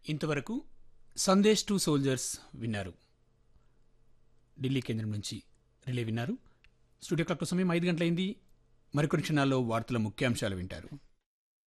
ఇంతవరకు Sandesh to soldiers విన్నారు. ఢిల్లీ కేంద్రం నుంచి రిలే విన్నారు. స్టూడియో క్లాక్ సమయం 5 గంటలైంది. మరికొన్ని క్షణాల్లో వార్తల ముఖ్యాంశాలు వింటారు.